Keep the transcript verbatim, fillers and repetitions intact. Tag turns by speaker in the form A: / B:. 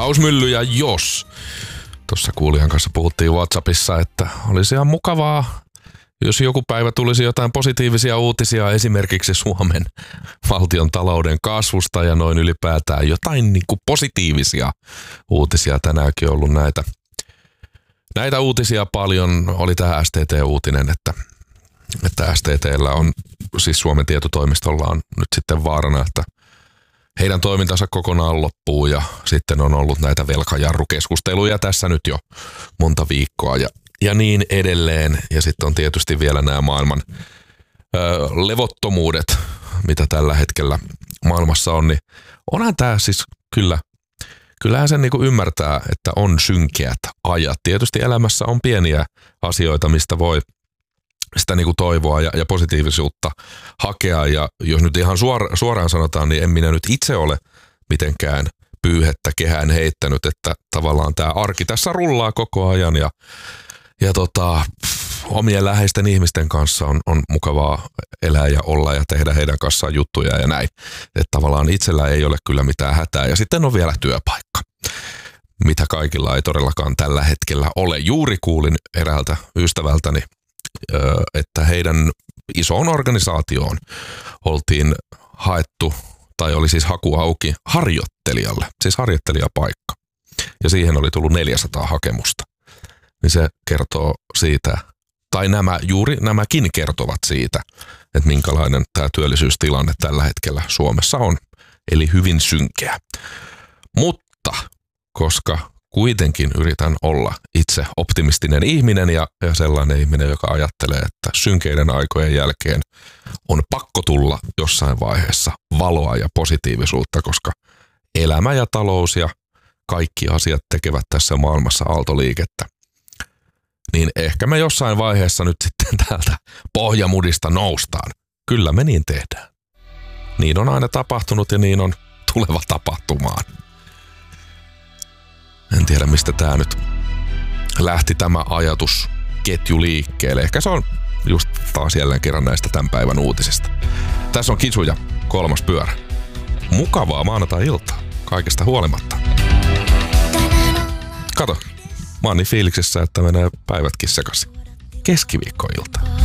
A: Hausmylly ja Jos. Tuossa kuulijan kanssa puhuttiin WhatsAppissa, että olisi ihan mukavaa, jos joku päivä tulisi jotain positiivisia uutisia esimerkiksi Suomen valtion talouden kasvusta ja noin ylipäätään jotain niin kuin positiivisia uutisia. Tänäänkin on ollut näitä, näitä uutisia paljon. Oli tämä S T T-uutinen, että, että S T T:llä on, siis Suomen tietotoimistolla on nyt sitten vaarana, että heidän toimintansa kokonaan loppuu ja sitten on ollut näitä velkajarrukeskusteluja tässä nyt jo monta viikkoa ja, ja niin edelleen. Ja sitten on tietysti vielä nämä maailman ö, levottomuudet, mitä tällä hetkellä maailmassa on. Niin onhan tämä siis kyllä, kyllähän sen niinku ymmärtää, että on synkeät ajat. Tietysti elämässä on pieniä asioita, mistä voi sitä niinku toivoa ja, ja positiivisuutta hakea. Ja jos nyt ihan suora, suoraan sanotaan, niin en minä nyt itse ole mitenkään pyyhettä kehään heittänyt, että tavallaan tämä arki tässä rullaa koko ajan ja, ja tota, pff, omien läheisten ihmisten kanssa on, on mukavaa elää ja olla ja tehdä heidän kanssaan juttuja ja näin. Että tavallaan itsellä ei ole kyllä mitään hätää ja sitten on vielä työpaikka, mitä kaikilla ei todellakaan tällä hetkellä ole. Juuri kuulin eräältä ystävältäni, että heidän isoon organisaatioon oltiin haettu, tai oli siis haku auki harjoittelijalle, siis harjoittelijapaikka. Ja siihen oli tullut neljäsataa hakemusta. Niin se kertoo siitä, tai nämä, juuri nämäkin kertovat siitä, että minkälainen tämä työllisyystilanne tällä hetkellä Suomessa on. Eli hyvin synkeä. Mutta koska kuitenkin yritän olla itse optimistinen ihminen ja, ja sellainen ihminen, joka ajattelee, että synkeiden aikojen jälkeen on pakko tulla jossain vaiheessa valoa ja positiivisuutta, koska elämä ja talous ja kaikki asiat tekevät tässä maailmassa aaltoliikettä. Niin ehkä me jossain vaiheessa nyt sitten täältä pohjamudista noustaan. Kyllä me niin tehdään. Niin on aina tapahtunut ja niin on tuleva tapahtumaan. En tiedä, mistä tämä nyt lähti tämä ajatusketju liikkeelle. Ehkä se on just taas jälleen kerran näistä tämän päivän uutisista. Tässä on Kitsu ja kolmas pyörä. Mukavaa maanantai-iltaa kaikesta huolimatta. Kato, mä oon niin fiiliksessä, että menee päivätkin sekaisin. Keskiviikkoilta.